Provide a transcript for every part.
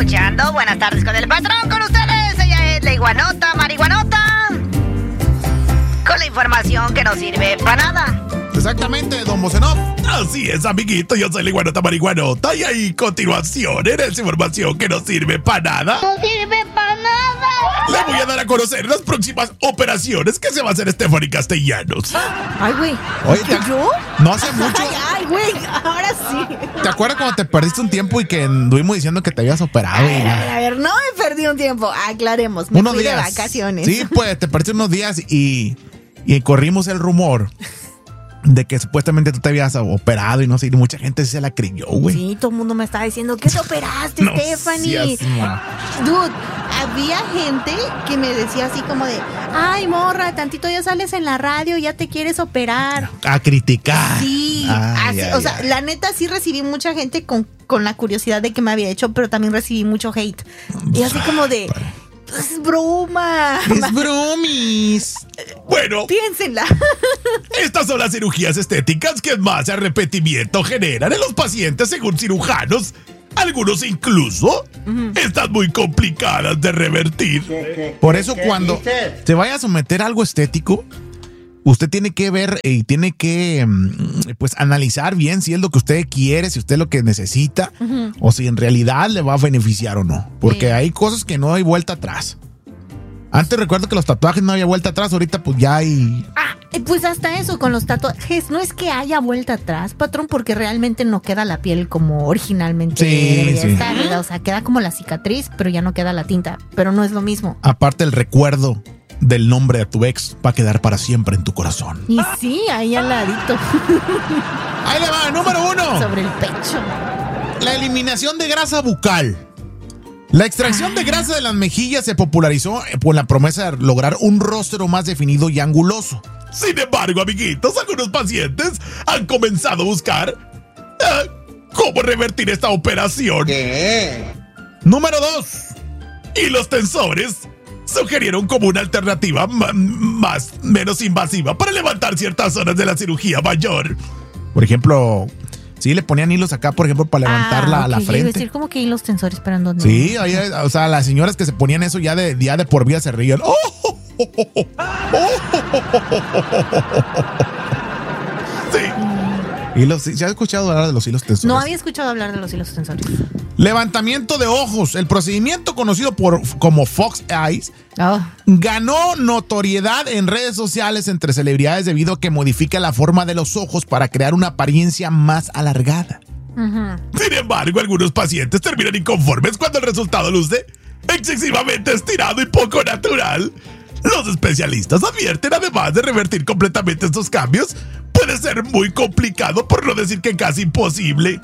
escuchando Buenas tardes con el patrón. Con ustedes, ella es la iguanota, marihuanota, con la información que no sirve para nada. Exactamente, don Bocenov. Así es, amiguito, yo soy la iguanota marihuanota. Y ahí, continuación, en esa información que no sirve para nada. No sirve para nada. Le voy a dar a conocer las próximas operaciones que se va a hacer Stephanie Castellanos. Ay, güey. Oye, ¿Yo? No hace mucho. Ay, güey, ahora sí. ¿Te acuerdas cuando te perdiste un tiempo y que anduvimos diciendo que te habías operado? A ver, no me perdí un tiempo. Aclaremos, me fui de vacaciones. Sí, pues, te perdiste unos días y corrimos el rumor de que supuestamente tú te habías operado y no sé, y mucha gente se la creyó, güey. Sí, todo el mundo me estaba diciendo que te operaste, No Stephanie. seas mal. Dude, había gente que me decía así como de, ay, morra, tantito ya sales en la radio, ya te quieres operar. A criticar. Sí, Ay, así, ay, o sea, ay. la neta sí recibí mucha gente con la curiosidad de que me había hecho, pero también recibí mucho hate. Y así como de, es broma. Es bromis. Bueno, Piénsenla. estas son las cirugías estéticas que más arrepentimiento generan en los pacientes según cirujanos. Algunos incluso están muy complicadas de revertir. Por eso cuando se vaya a someter a algo estético, usted tiene que ver y tiene que pues analizar bien si es lo que usted quiere, si usted es lo que necesita o si en realidad le va a beneficiar o no. Porque hay cosas que no hay vuelta atrás. Antes recuerdo que los tatuajes no había vuelta atrás, ahorita pues ya hay... Pues hasta eso con los tatuajes, no es que haya vuelta atrás, patrón, porque realmente no queda la piel como originalmente debería estar, ¿verdad? O sea, queda como la cicatriz, pero ya no queda la tinta, pero no es lo mismo. Aparte el recuerdo del nombre de tu ex va a quedar para siempre en tu corazón. Y sí, ahí al ladito. Ahí le va, número 1. Sobre el pecho. La eliminación de grasa bucal. La extracción de grasa de las mejillas se popularizó por la promesa de lograr un rostro más definido y anguloso. Sin embargo, amiguitos, algunos pacientes han comenzado a buscar cómo revertir esta operación. ¿Qué? Número 2. Y los tensores sugirieron como una alternativa menos invasiva para levantar ciertas zonas de la cirugía mayor. Por ejemplo, sí le ponían hilos acá, por ejemplo, para levantar la Yo iba a frente. decir como que hilos tensores, pero ¿en dónde? Sí, ahí, o sea, las señoras que se ponían eso ya de por vida se reían. Sí. Hilos, ¿se ha escuchado hablar de los hilos tensores? No había escuchado hablar de los hilos tensores. Levantamiento de ojos. El procedimiento conocido como Fox Eyes ganó notoriedad en redes sociales entre celebridades debido a que modifica la forma de los ojos para crear una apariencia más alargada. Sin embargo, algunos pacientes terminan inconformes cuando el resultado luce excesivamente estirado y poco natural. Los especialistas advierten, además de revertir completamente estos cambios, puede ser muy complicado, por no decir que casi imposible.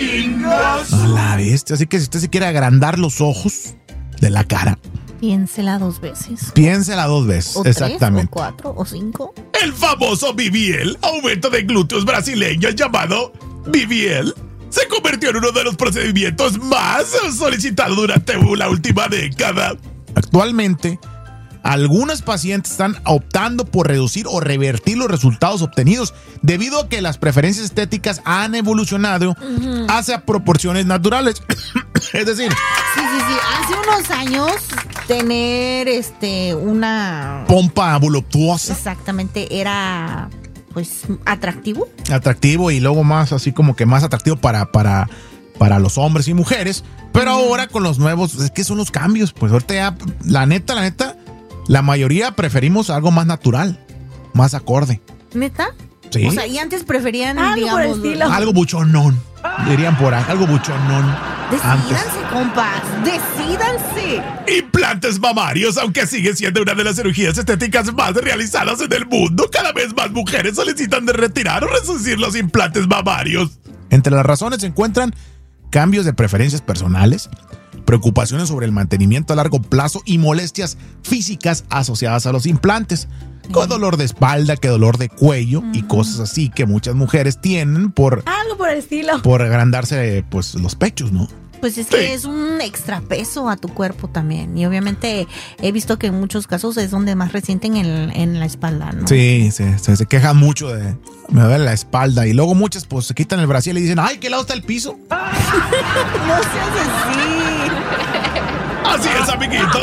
A la bestia. Así que si usted se quiere agrandar los ojos de la cara, Piénsela 2 veces. piénsela 2 veces. O Exactamente. 3, o 4, o 5. El famoso BBL, aumento de glúteos brasileños llamado BBL, se convirtió en uno de los procedimientos más solicitados durante la última década. Actualmente, algunos pacientes están optando por reducir o revertir los resultados obtenidos debido a que las preferencias estéticas han evolucionado hacia proporciones naturales. Es decir, Sí. Hace unos años tener una pompa voluptuosa, exactamente era pues atractivo. atractivo y luego más así como que más atractivo para los hombres y mujeres. Pero ahora con los nuevos, es que son los cambios. Pues ahorita ya, la neta, la mayoría preferimos algo más natural, más acorde. ¿Neta? Sí. O sea, y antes preferían, Algo por el estilo. Algo buchonón. Dirían por ahí, algo buchonón. Antes. Decídanse, compas, decídanse. Implantes mamarios, aunque sigue siendo una de las cirugías estéticas más realizadas en el mundo, cada vez más mujeres solicitan de retirar o reducir los implantes mamarios. Entre las razones se encuentran cambios de preferencias personales, preocupaciones sobre el mantenimiento a largo plazo y molestias físicas asociadas a los implantes, con dolor de espalda, que dolor de cuello y cosas así que muchas mujeres tienen por Algo por el estilo. agrandarse pues los pechos, ¿no? Pues es que es un extra peso a tu cuerpo también. Y obviamente he visto que en muchos casos es donde más resienten en la espalda, ¿no? Sí, se quejan mucho de me duele la espalda y luego muchas pues se quitan el brasil y dicen, ay, ¿qué lado está el piso? No seas así. Así es, amiguitos.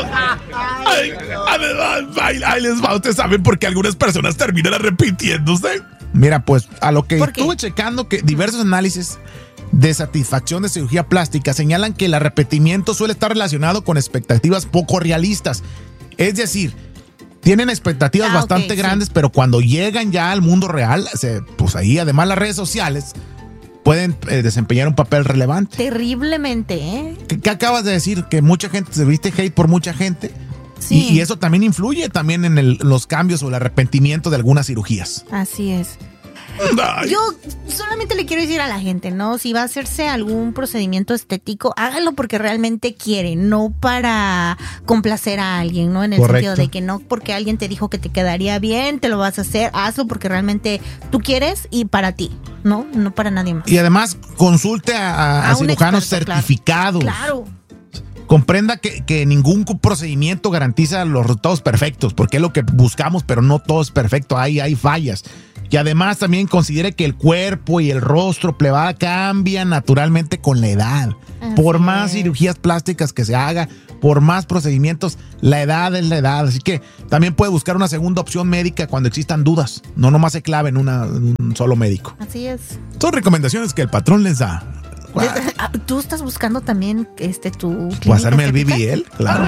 Ahí les va. Ustedes saben por qué algunas personas terminan arrepintiéndose. Mira, pues a lo que estuve checando, que diversos análisis de satisfacción de cirugía plástica señalan que el arrepentimiento suele estar relacionado con expectativas poco realistas. Es decir, tienen expectativas bastante grandes, pero cuando llegan ya al mundo real, pues ahí además las redes sociales pueden desempeñar un papel relevante. Terriblemente, ¿eh? ¿Qué acabas de decir? Que mucha gente se viste hate por mucha gente. Sí. Y eso también influye también en los cambios o el arrepentimiento de algunas cirugías. Así es. Ay. Yo solamente le quiero decir a la gente, ¿no? Si va a hacerse algún procedimiento estético, hágalo porque realmente quiere, no para complacer a alguien, ¿no? En el sentido de que no porque alguien te dijo que te quedaría bien, te lo vas a hacer, hazlo porque realmente tú quieres y para ti, ¿no? No para nadie más. Y además consulte a cirujanos experto, certificados. Claro. Comprenda que ningún procedimiento garantiza los resultados perfectos, porque es lo que buscamos, pero no todo es perfecto, hay fallas. Y además también considere que el cuerpo y el rostro plebada cambian naturalmente con la edad. Por más cirugías plásticas que se haga, por más procedimientos, la edad es la edad. Así que también puede buscar una segunda opción médica cuando existan dudas. No nomás se clave en un solo médico. Así es. Son recomendaciones que el patrón les da. ¿Tú estás buscando también tu clínica? ¿Hacerme el BBL? Claro.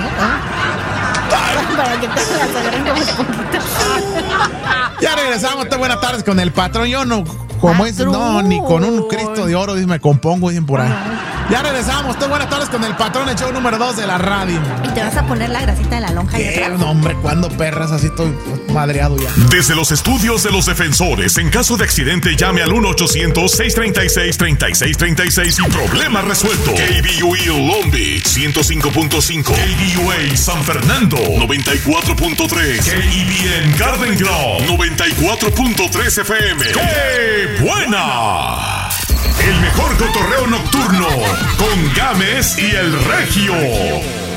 Para que te las agarren como poquito. Ya regresamos, buenas tardes con el patrón. Yo no, como es, no, ni con un Cristo de oro me compongo, dicen por ahí. Ya regresamos, buenas tardes con el patrón, el show número 2 de la radio. ¿Y te vas a poner la grasita de la lonja? ¿Qué? No, hombre, ¿cuándo perras? Así estoy madreado ya. Desde los estudios de los defensores, en caso de accidente, llame al 1-800-636-3636 y problema resuelto. KBUE Long Beach 105.5, KBUA San Fernando 94.3, KEBN Garden Grove 94.3 FM. ¡Qué buena! El mejor cotorreo nocturno con Gámez y el Regio.